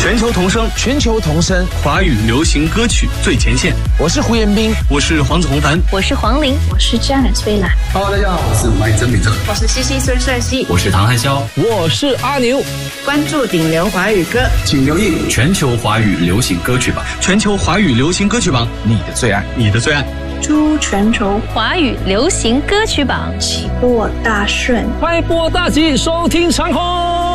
全球同声， 全球同声， 华语流行歌曲最前线。 我是胡彦斌， 我是黄子弘凡， 我是黄龄， 我是 Janet 飞兰。 Hello， 大家好，我是麦曾敏特， 我是西西孙帅熙， 我是唐汉霄， 我是阿牛。 关注顶流华语歌， 请留意全球华语流行歌曲榜， 全球华语流行歌曲榜， 你的最爱， 你的最爱。 祝全球华语流行歌曲榜起播大顺， 开播大吉，收听长虹。